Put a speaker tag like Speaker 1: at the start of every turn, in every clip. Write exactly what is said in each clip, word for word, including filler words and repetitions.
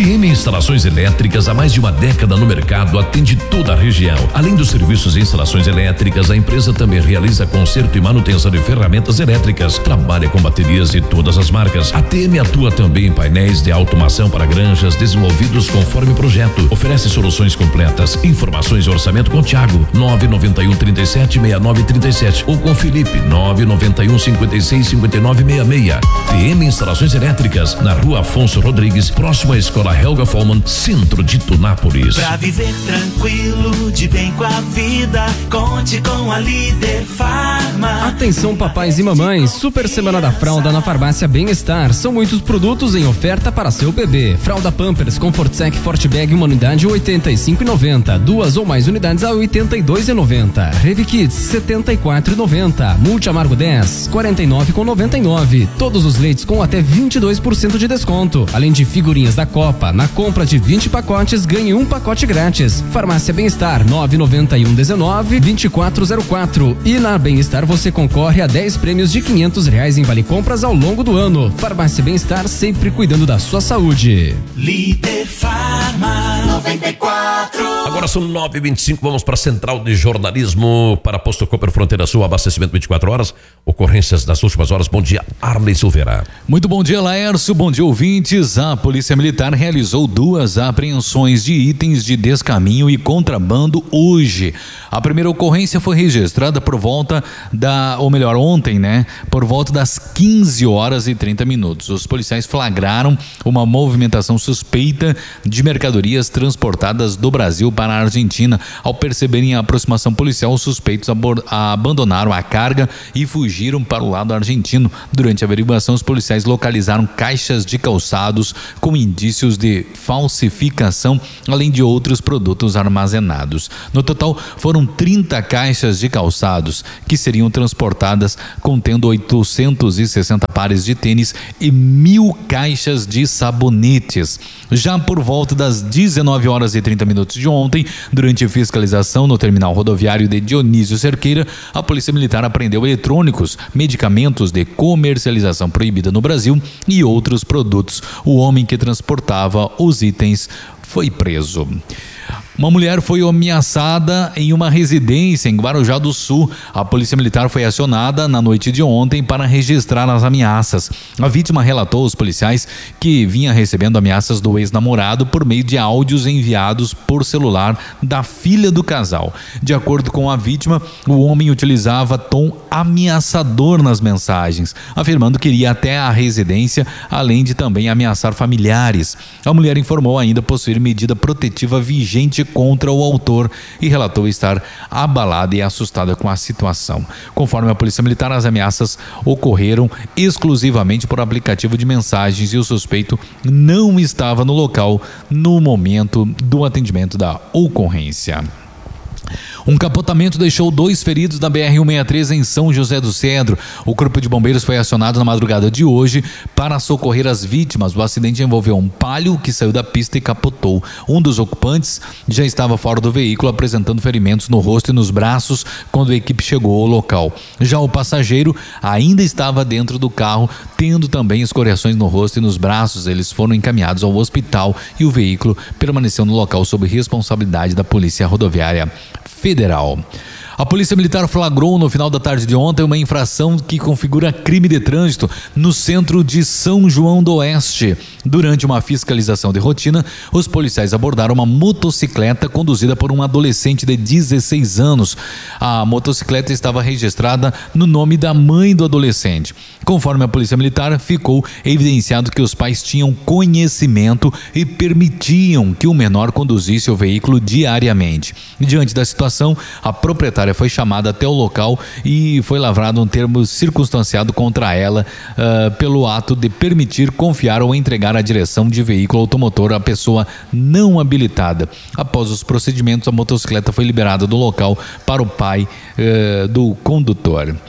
Speaker 1: M Instalações Elétricas, há mais de uma década no mercado, atende toda a região. Além dos serviços de instalações elétricas, a empresa também realiza conserto e manutenção de ferramentas elétricas. Trabalha com baterias de todas as marcas. A T M atua também em painéis de automação para granjas desenvolvidos conforme projeto. Oferece soluções completas. Informações e orçamento com Thiago, nove nove um, trinta e sete, sessenta e nove trinta e sete, ou com Felipe, nove nove um, cinquenta e seis, cinquenta e nove sessenta e seis. T M Instalações Elétricas, na Rua Afonso Rodrigues, próximo à Escola Helga Follmann, centro de Tunápolis.
Speaker 2: Pra viver tranquilo, de bem com a vida, conte com a Líder Farma.
Speaker 3: Atenção, papais e mamães, super semana da fralda na Farmácia Bem-Estar. São muitos produtos em oferta para seu bebê. Fralda Pampers Comfort Sec Forte Bag, uma unidade oitenta e cinco reais e noventa centavos. Duas ou mais unidades a oitenta e dois reais e noventa centavos. Revi Kids setenta e quatro reais e noventa centavos. Multi Amargo dez, quarenta e nove reais e noventa e nove centavos. Todos os leites com até vinte e dois por cento de desconto. Além de figurinhas da Copa, na compra de vinte pacotes ganhe um pacote grátis. Farmácia Bem-Estar nove nove um, dezenove, vinte e quatro zero quatro. E na Bem-Estar você concorre a dez prêmios de quinhentos reais em vale compras ao longo do ano. Farmácia Bem-Estar, sempre cuidando da sua saúde.
Speaker 2: Líder Farma noventa e quatro.
Speaker 1: Agora são nove e vinte e cinco, vamos para a Central de Jornalismo, para Posto Cooper Fronteira Sul, abastecimento vinte e quatro horas, ocorrências das últimas horas. Bom dia, Arley Silveira.
Speaker 4: Muito bom dia, Laércio, bom dia, ouvintes. A Polícia Militar realizou duas apreensões de itens de descaminho e contrabando hoje. A primeira ocorrência foi registrada por volta da, ou melhor, ontem, né? Por volta das quinze horas e trinta minutos. Os policiais flagraram uma movimentação suspeita de mercadorias transportadas do Brasil para a Argentina. Ao perceberem a aproximação policial, os suspeitos abandonaram a carga e fugiram para o lado argentino. Durante a averiguação, os policiais localizaram caixas de calçados com indícios de falsificação, além de outros produtos armazenados. No total, foram trinta caixas de calçados que seriam transportadas, contendo oitocentos e sessenta pares de tênis e mil caixas de sabonetes. Já por volta das dezenove horas e trinta minutos de ontem, durante fiscalização no terminal rodoviário de Dionísio Cerqueira, a Polícia Militar apreendeu eletrônicos, medicamentos de comercialização proibida no Brasil e outros produtos. O homem que transportava os itens foi preso. Uma mulher foi ameaçada em uma residência em Guarujá do Sul. A Polícia Militar foi acionada na noite de ontem para registrar as ameaças. A vítima relatou aos policiais que vinha recebendo ameaças do ex-namorado por meio de áudios enviados por celular da filha do casal. De acordo com a vítima, o homem utilizava tom ameaçador nas mensagens, afirmando que iria até a residência, além de também ameaçar familiares. A mulher informou ainda possuir medida protetiva vigente contra o autor e relatou estar abalada e assustada com a situação. Conforme a Polícia Militar, as ameaças ocorreram exclusivamente por aplicativo de mensagens e o suspeito não estava no local no momento do atendimento da ocorrência. Um capotamento deixou dois feridos na B R cento e sessenta e três em São José do Cedro. O Corpo de Bombeiros foi acionado na madrugada de hoje para socorrer as vítimas. O acidente envolveu um Palio que saiu da pista e capotou. Um dos ocupantes já estava fora do veículo, apresentando ferimentos no rosto e nos braços quando a equipe chegou ao local. Já o passageiro ainda estava dentro do carro, tendo também escoriações no rosto e nos braços. Eles foram encaminhados ao hospital e o veículo permaneceu no local sob responsabilidade da Polícia Rodoviária Federal. A Polícia Militar flagrou no final da tarde de ontem uma infração que configura crime de trânsito no centro de São João do Oeste. Durante uma fiscalização de rotina, os policiais abordaram uma motocicleta conduzida por um adolescente de dezesseis anos. A motocicleta estava registrada no nome da mãe do adolescente. Conforme a Polícia Militar, ficou evidenciado que os pais tinham conhecimento e permitiam que o menor conduzisse o veículo diariamente. Diante da situação, a proprietária foi chamada até o local e foi lavrado um termo circunstanciado contra ela uh, pelo ato de permitir, confiar ou entregar a direção de veículo automotor à pessoa não habilitada. Após os procedimentos, a motocicleta foi liberada do local para o pai uh, do condutor.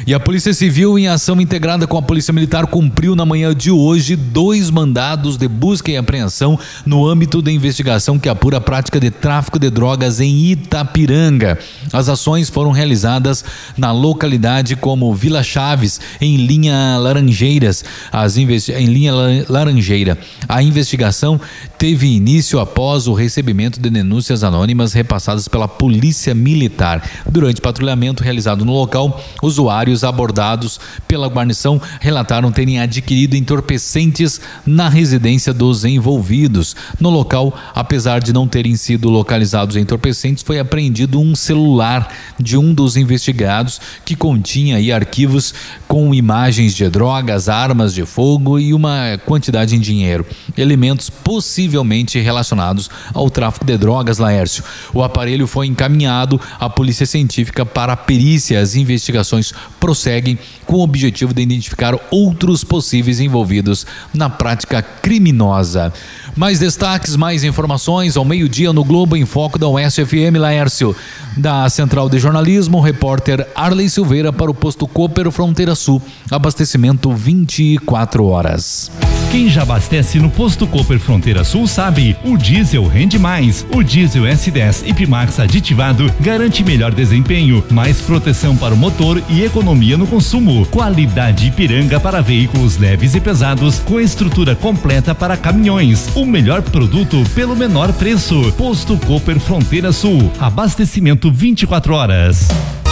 Speaker 4: E a Polícia Civil, em ação integrada com a Polícia Militar, cumpriu na manhã de hoje dois mandados de busca e apreensão no âmbito da investigação que apura a prática de tráfico de drogas em Itapiranga. As ações foram realizadas na localidade como Vila Chaves, em linha Laranjeiras, as investi- em linha Laranjeira. A investigação teve início após o recebimento de denúncias anônimas repassadas pela Polícia Militar. Durante patrulhamento realizado no local, usuários abordados pela guarnição relataram terem adquirido entorpecentes na residência dos envolvidos. No local, apesar de não terem sido localizados entorpecentes, foi apreendido um celular de um dos investigados que continha aí arquivos com imagens de drogas, armas de fogo e uma quantidade em dinheiro, elementos possivelmente relacionados ao tráfico de drogas, Laércio. O aparelho foi encaminhado à Polícia Científica para a perícia. As investigações prosseguem com o objetivo de identificar outros possíveis envolvidos na prática criminosa. Mais destaques, mais informações ao meio-dia no Globo em Foco da Oeste F M, Laércio. Da Central de Jornalismo, o repórter Arley Silveira para o posto Cooper Fronteira Sul. Abastecimento vinte e quatro horas.
Speaker 5: Quem já abastece no posto Cooper Fronteira Sul sabe, o diesel rende mais. O diesel S dez Ipmax aditivado garante melhor desempenho, mais proteção para o motor e economia no consumo. Qualidade Ipiranga para veículos leves e pesados, com estrutura completa para caminhões. O melhor produto pelo menor preço. Posto Cooper Fronteira Sul. Abastecimento vinte e quatro horas.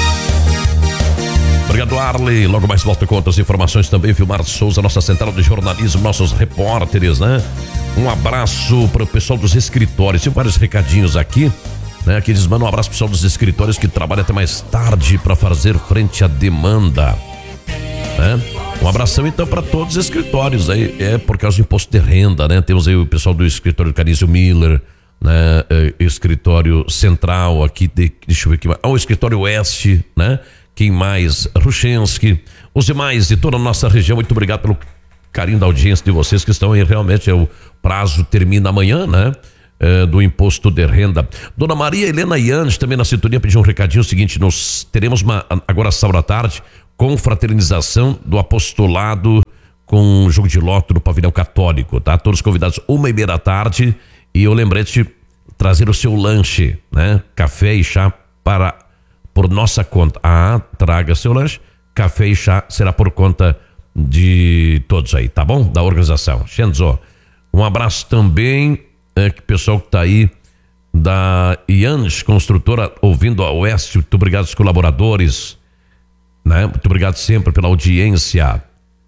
Speaker 1: Obrigado, Arley. Logo mais volta com outras informações também. Vilmar Souza, nossa central de jornalismo, nossos repórteres, né? Um abraço para o pessoal dos escritórios. Tem vários recadinhos aqui, né? Que eles mandam um abraço pro pessoal dos escritórios que trabalha até mais tarde para fazer frente à demanda, né? Um abração então para todos os escritórios aí, é por causa do imposto de renda, né? Temos aí o pessoal do escritório Canício Miller, né? É, escritório central aqui, de, deixa eu ver aqui mais. Ah, o escritório oeste, né? Quem mais? Ruchensky, os demais de toda a nossa região, muito obrigado pelo carinho da audiência de vocês que estão aí, realmente é o prazo termina amanhã, né? É, do imposto de renda. Dona Maria Helena Yandes também na sintonia pediu um recadinho, o seguinte, nós teremos uma, agora sábado à tarde, confraternização do apostolado com um jogo de loto no pavilhão católico, tá? Todos convidados uma e meia da tarde e eu lembrete trazer o seu lanche, né? Café e chá para por nossa conta. Ah, traga seu lanche, café e chá será por conta de todos aí, tá bom? Da organização. Shenzo, um abraço também, é, que pessoal que tá aí da Yandes Construtora ouvindo a Oeste, muito obrigado aos colaboradores, né? Muito obrigado sempre pela audiência.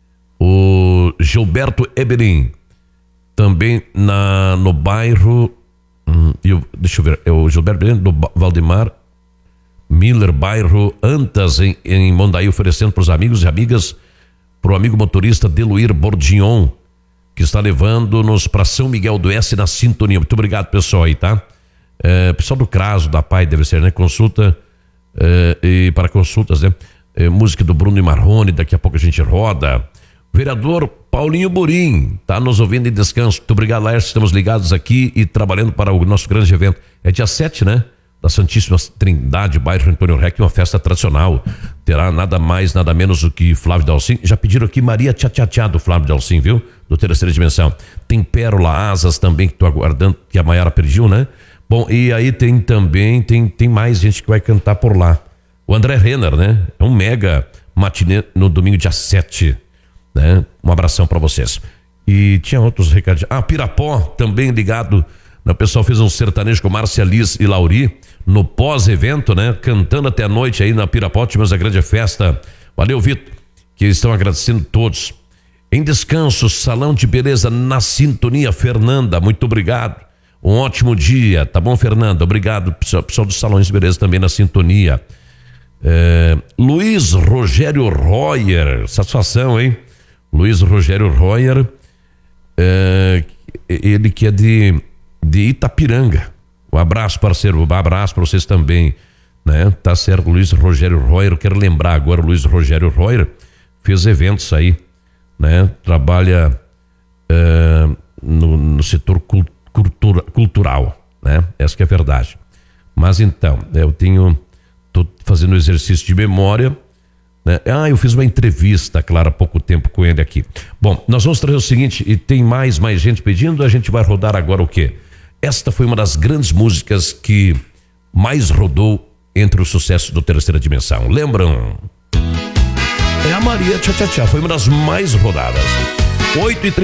Speaker 1: O Gilberto Eberin, também na, no bairro, hum, eu, deixa eu ver, é o Gilberto Eberin do Valdemar Miller, bairro Antas, em, em Mondaí, oferecendo para os amigos e amigas, para o amigo motorista Deluir Bordignon, que está levando-nos para São Miguel do Oeste na sintonia. Muito obrigado, pessoal aí, tá? É, pessoal do Craso, da Pai, deve ser, né? Consulta, é, e para consultas, né? É, música do Bruno e Marrone, daqui a pouco a gente roda. Vereador Paulinho Burim, tá nos ouvindo em descanso. Muito obrigado, Laércio, estamos ligados aqui e trabalhando para o nosso grande evento. É dia sete, né? Da Santíssima Trindade, bairro Antônio Rec, uma festa tradicional. Terá nada mais, nada menos do que Flávio Dalcin. Já pediram aqui Maria Tchá Tchá Tchá do Flávio Dalcin, viu? Do Terceira Dimensão. Tem Pérola Asas também, que tô aguardando, que a Maiara pediu, né? Bom, e aí tem também, tem, tem mais gente que vai cantar por lá. O André Renner, né? É um mega matinê no domingo dia sete, né? Um abração para vocês. E tinha outros recadinhos. Ah, Pirapó, também ligado. O pessoal fez um sertanejo com Márcia Liz e Lauri no pós-evento, né? Cantando até a noite aí na Pirapó, tivemos a grande festa. Valeu, Vitor, que estão agradecendo todos. Em descanso, Salão de Beleza na sintonia, Fernanda, muito obrigado. Um ótimo dia, tá bom, Fernanda? Obrigado, pessoal, pessoal dos Salões de Beleza também na sintonia. É, Luiz Rogério Royer, satisfação, hein? Luiz Rogério Royer, é, ele que é de de Itapiranga. Um abraço, parceiro, um abraço para vocês também, né? Tá certo, Luiz Rogério Royer, eu quero lembrar agora, o Luiz Rogério Royer fez eventos aí, né? Trabalha é, no, no setor cultura, cultural, né? Essa que é a verdade. Mas então, eu tenho, tô fazendo um exercício de memória, Né? Ah, eu fiz uma entrevista, claro, há pouco tempo com ele aqui. Bom, nós vamos trazer o seguinte, e tem mais, mais gente pedindo, a gente vai rodar agora o quê? Esta foi uma das grandes músicas que mais rodou entre o sucesso do Terceira Dimensão. Lembram? É a Maria Tchá Tchá Tchá, foi uma das mais rodadas. oito e